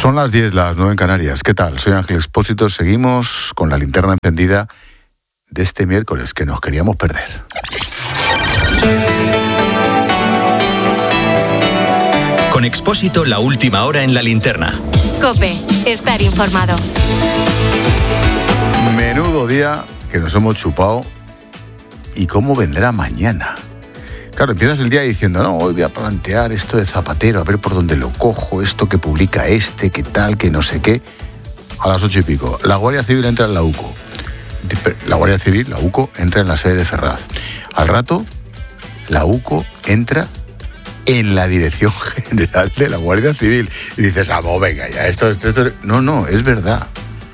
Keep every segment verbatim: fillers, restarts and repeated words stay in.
Son las diez, las nueve en Canarias. ¿Qué tal? Soy Ángel Expósito. Seguimos con la linterna encendida de este miércoles que nos queríamos perder. Con Expósito, la última hora en la linterna. COPE, estar informado. Menudo día que nos hemos chupado. ¿Y cómo vendrá mañana? Claro, empiezas el día diciendo, no, hoy voy a plantear esto de Zapatero, a ver por dónde lo cojo, esto que publica este, qué tal, que no sé qué. A las ocho y pico, la Guardia Civil entra en la UCO. La Guardia Civil, la UCO, entra en la sede de Ferraz. Al rato, la UCO entra en la Dirección General de la Guardia Civil. Y dices, ah, no, venga, ya, esto, esto, esto... No, no, es verdad.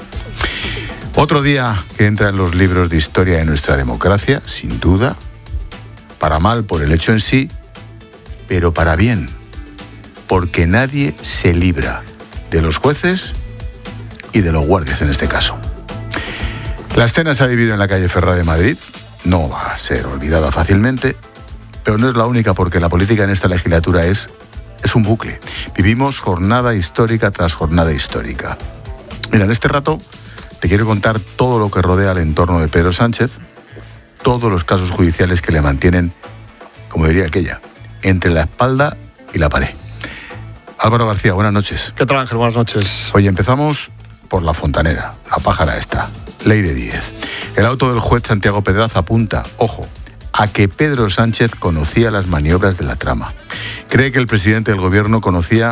Otro día que entra en los libros de historia de nuestra democracia, sin duda, para mal por el hecho en sí, pero para bien, porque nadie se libra de los jueces y de los guardias en este caso. La escena se ha vivido en la calle Ferraz de Madrid, no va a ser olvidada fácilmente, pero no es la única, porque la política en esta legislatura es, es un bucle. Vivimos jornada histórica tras jornada histórica. Mira, en este rato te quiero contar todo lo que rodea el entorno de Pedro Sánchez, todos los casos judiciales que le mantienen, como diría aquella, entre la espalda y la pared. Álvaro García, buenas noches. ¿Qué tal, Ángel? Buenas noches. Oye, empezamos por la fontanera, la pájara esta, ley de diez. El auto del juez Santiago Pedraza apunta, ojo, a que Pedro Sánchez conocía las maniobras de la trama. Cree que el presidente del gobierno conocía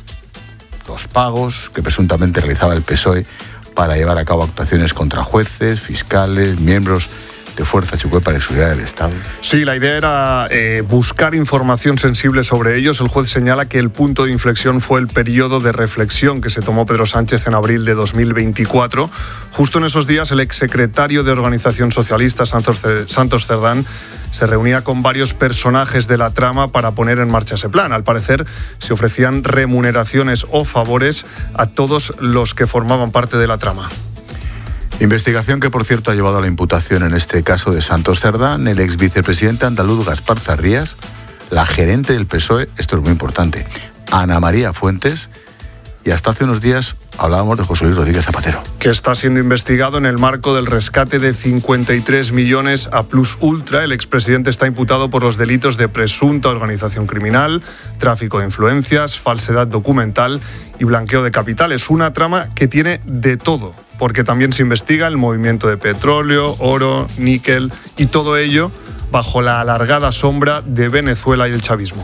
los pagos que presuntamente realizaba el P S O E para llevar a cabo actuaciones contra jueces, fiscales, miembros de fuerzas y cuerpos de seguridad del Estado. Sí, la idea era eh, buscar información sensible sobre ellos. El juez señala que el punto de inflexión fue el periodo de reflexión que se tomó Pedro Sánchez en abril de dos mil veinticuatro. Justo en esos días, el exsecretario de Organización Socialista, Santos Cerdán, se reunía con varios personajes de la trama para poner en marcha ese plan. Al parecer, se ofrecían remuneraciones o favores a todos los que formaban parte de la trama. Investigación que, por cierto, ha llevado a la imputación en este caso de Santos Cerdán, el ex vicepresidente andaluz Gaspar Zarrías, la gerente del P S O E, esto es muy importante, Ana María Fuentes, y hasta hace unos días hablábamos de José Luis Rodríguez Zapatero. Que está siendo investigado en el marco del rescate de cincuenta y tres millones a Plus Ultra. El expresidente está imputado por los delitos de presunta organización criminal, tráfico de influencias, falsedad documental y blanqueo de capitales. Una trama que tiene de todo, porque también se investiga el movimiento de petróleo, oro, níquel y todo ello bajo la alargada sombra de Venezuela y el chavismo.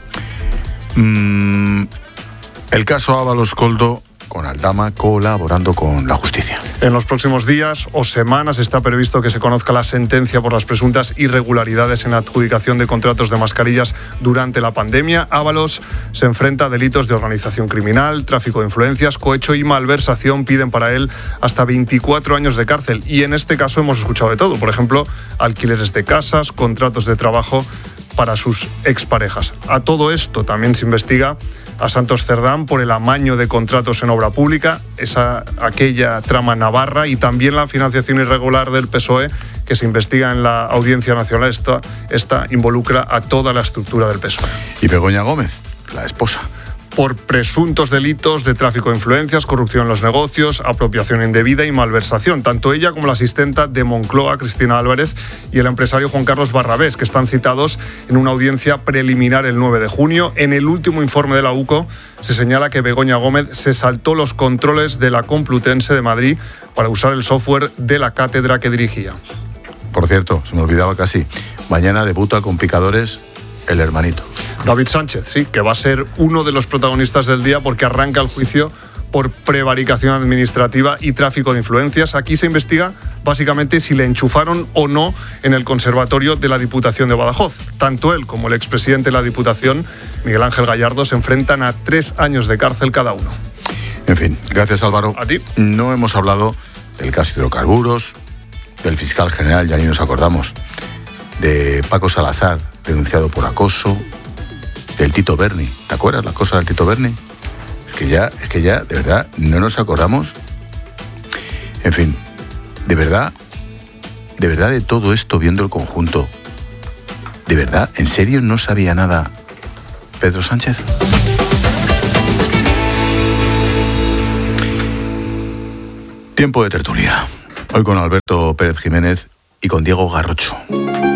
Mm, el caso Ábalos Coldo, con Aldama colaborando con la justicia. En los próximos días o semanas está previsto que se conozca la sentencia por las presuntas irregularidades en la adjudicación de contratos de mascarillas durante la pandemia. Ábalos se enfrenta a delitos de organización criminal, tráfico de influencias, cohecho y malversación. Piden para él hasta veinticuatro años de cárcel. Y en este caso hemos escuchado de todo. Por ejemplo, alquileres de casas, contratos de trabajo para sus exparejas. A todo esto también se investiga a Santos Cerdán por el amaño de contratos en obra pública, esa aquella trama navarra, y también la financiación irregular del P S O E, que se investiga en la Audiencia Nacional. Esta, esta involucra a toda la estructura del P S O E. Y Begoña Gómez, la esposa, por presuntos delitos de tráfico de influencias, corrupción en los negocios, apropiación indebida y malversación. Tanto ella como la asistenta de Moncloa, Cristina Álvarez, y el empresario Juan Carlos Barrabés, que están citados en una audiencia preliminar el nueve de junio. En el último informe de la UCO se señala que Begoña Gómez se saltó los controles de la Complutense de Madrid para usar el software de la cátedra que dirigía. Por cierto, se me olvidaba casi, mañana debuta con Picadores el hermanito. David Sánchez, sí, que va a ser uno de los protagonistas del día porque arranca el juicio por prevaricación administrativa y tráfico de influencias. Aquí se investiga básicamente si le enchufaron o no en el conservatorio de la Diputación de Badajoz. Tanto él como el expresidente de la Diputación, Miguel Ángel Gallardo, se enfrentan a tres años de cárcel cada uno. En fin, gracias Álvaro. A ti. No hemos hablado del caso hidrocarburos, del fiscal general, ya ni nos acordamos, de Paco Salazar, denunciado por acoso, del Tito Berni. ¿Te acuerdas la cosa del Tito Berni? Es que ya, es que ya, de verdad, no nos acordamos. En fin, de verdad, de verdad de todo esto, viendo el conjunto, ¿de verdad, en serio no sabía nada Pedro Sánchez? Tiempo de tertulia. Hoy con Alberto Pérez Jiménez y con Diego Garrocho.